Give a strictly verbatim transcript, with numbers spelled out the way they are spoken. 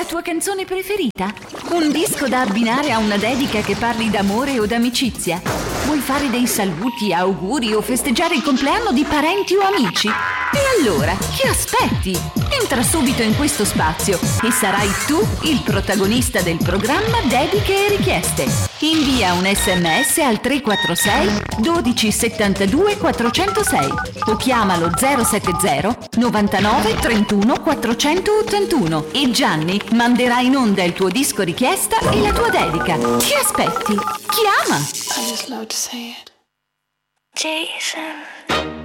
la tua canzone preferita? Un disco da abbinare a una dedica che parli d'amore o d'amicizia? Vuoi fare dei saluti, auguri o festeggiare il compleanno di parenti o amici? E allora, che aspetti? Entra subito in questo spazio e sarai tu il protagonista del programma Dediche e Richieste. Invia un sms al tre quattro sei dodici settantadue quattrocentosei o chiamalo zero sette zero novantanove trentuno quattrocentottantuno e Gianni manderà in onda il tuo disco richiesta e la tua dedica. Che aspetti? Chiama! I just love to say it. Jason.